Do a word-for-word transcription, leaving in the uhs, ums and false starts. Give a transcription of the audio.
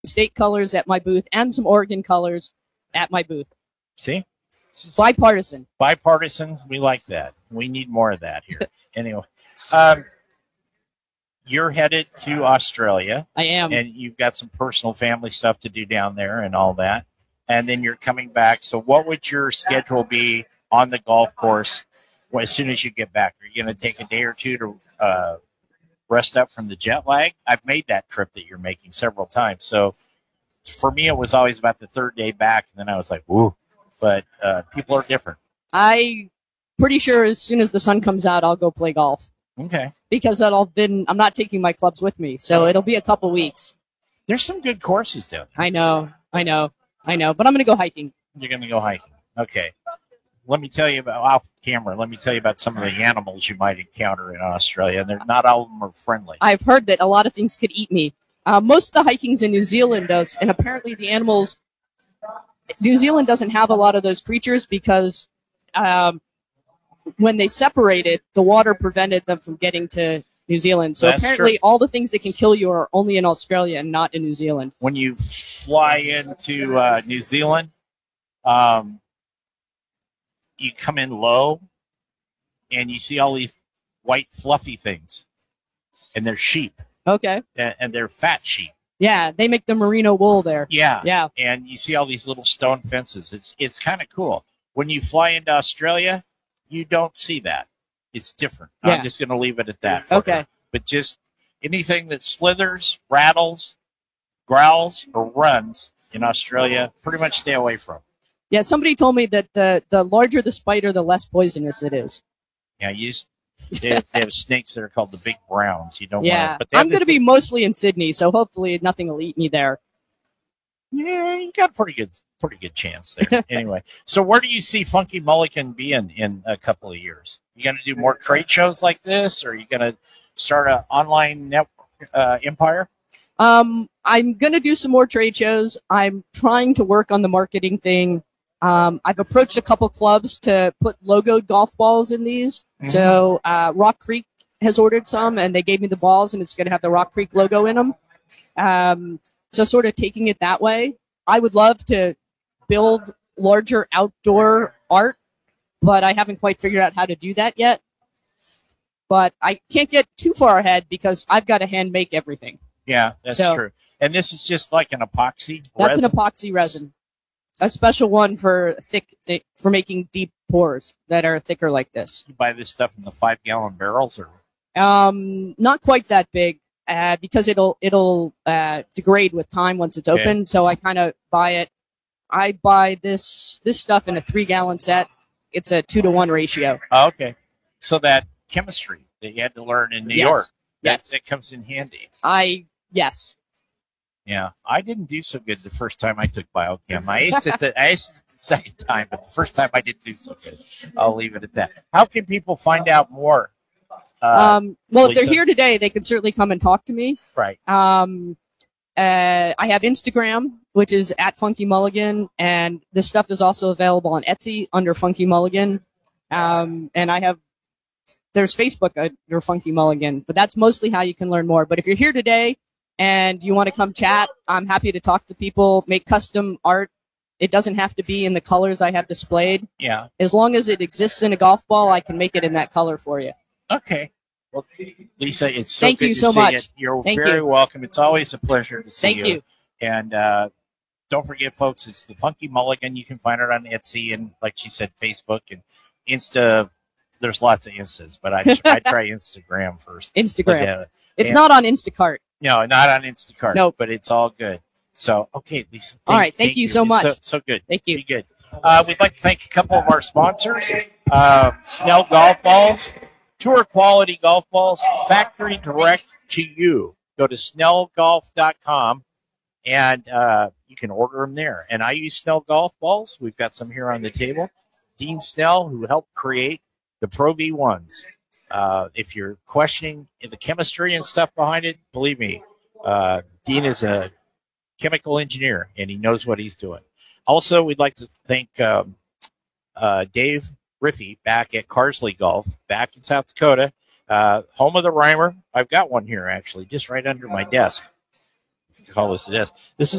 state colors at my booth and some Oregon colors at my booth. See? Bipartisan. Bipartisan. We like that. We need more of that here. Anyway, um, you're headed to Australia. I am. And you've got some personal family stuff to do down there and all that. And then you're coming back. So what would your schedule be on the golf course as soon as you get back? Are you going to take a day or two to uh, rest up from the jet lag? I've made that trip that you're making several times. So for me, it was always about the third day back. And then I was like, woo. But uh, people are different. I pretty sure as soon as the sun comes out, I'll go play golf. Okay. Because I'll been, I'm not taking my clubs with me. So it'll be a couple weeks. There's some good courses down there. I know. I know. I know. But I'm going to go hiking. You're going to go hiking. Okay. Let me tell you about, off camera, let me tell you about some of the animals you might encounter in Australia. And they're not all of them are friendly. I've heard that a lot of things could eat me. Uh, most of the hiking's in New Zealand, though. And apparently the animals, New Zealand doesn't have a lot of those creatures because um, when they separated, the water prevented them from getting to New Zealand. So That's apparently true. all the things that can kill you are only in Australia and not in New Zealand. When you fly into uh, New Zealand, um, you come in low and you see all these white fluffy things. And they're sheep. Okay. And, and they're fat sheep. Yeah, they make the merino wool there. Yeah. Yeah. And you see all these little stone fences. It's it's kind of cool. When you fly into Australia, you don't see that. It's different. Yeah. I'm just going to leave it at that. Okay. But just anything that slithers, rattles, growls, or runs in Australia, pretty much stay away from. Yeah, somebody told me that the, the larger the spider, the less poisonous it is. Yeah, you just, they, have, they have snakes that are called the big browns. You don't Yeah, want to. But I'm going to be mostly in Sydney, so hopefully nothing will eat me there. Yeah, you got a pretty good, pretty good chance there. Anyway, so where do you see Funky Mulligan being in a couple of years? You going to do more trade shows like this, or are you going to start an online network uh, empire? Um, I'm going to do some more trade shows. I'm trying to work on the marketing thing. Um, I've approached a couple clubs to put logoed golf balls in these. Mm-hmm. So uh, Rock Creek has ordered some, and they gave me the balls, and it's going to have the Rock Creek logo in them. Um, so sort of taking it that way. I would love to build larger outdoor art, but I haven't quite figured out how to do that yet. But I can't get too far ahead because I've got to hand make everything. Yeah, that's so, true. And this is just like an epoxy That's resin? an epoxy resin. A special one for thick, thick, for making deep pours that are thicker like this. You buy this stuff in the five gallon barrels, or um, not quite that big, uh, because it'll it'll uh, degrade with time once it's Okay. open. So I kind of buy it. I buy this this stuff in a three gallon set. It's a two to one ratio. Oh, okay. So that chemistry that you had to learn in New Yes. York, that, Yes. that comes in handy. I yes. Yeah, I didn't do so good the first time I took biochem. I aced it the, I aced it the second time, but the first time I didn't do so good. I'll leave it at that. How can people find out more? Uh, um, well, if they're Lisa? here today, they can certainly come and talk to me. Right. Um, uh, I have Instagram, which is at Funky Mulligan, and this stuff is also available on Etsy under Funky Mulligan. Um, and I have, there's Facebook under Funky Mulligan, but that's mostly how you can learn more. But if you're here today and you want to come chat, I'm happy to talk to people, make custom art. It doesn't have to be in the colors I have displayed. Yeah. As long as it exists in a golf ball, I can make it in that color for you. Okay. Well, Lisa, it's so Thank good you to so see much. you. You're Thank very you. welcome. It's always a pleasure to see Thank you. you. And uh, don't forget, folks, it's the Funky Mulligan. You can find it on Etsy and, like she said, Facebook and Insta. There's lots of Instas, but I, I try Instagram first. Instagram. But, uh, It's and- not on Instacart. No, not on Instacart. Nope. But it's all good. So, okay, Lisa. All right, thank you so It's much. So, so good. Thank you. Be good. Uh, we'd like to thank a couple of our sponsors. Uh, Snell Golf Balls, tour quality golf balls, factory direct to you. Go to snell golf dot com and uh, you can order them there. And I use Snell Golf Balls. We've got some here on the table. Dean Snell, who helped create the Pro V ones. Uh, if you're questioning the chemistry and stuff behind it, believe me, uh, Dean is a chemical engineer and he knows what he's doing. Also, we'd like to thank um, uh, Dave Riffey back at Carsley Golf, back in South Dakota, uh, home of the Rhymer. I've got one here, actually, just right under my desk. call this a desk. This is